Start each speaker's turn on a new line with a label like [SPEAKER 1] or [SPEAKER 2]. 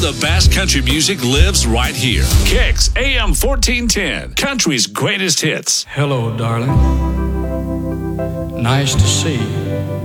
[SPEAKER 1] the best country music lives right here. Kicks AM 1410, country's greatest hits.
[SPEAKER 2] Hello, darling. Nice to see you.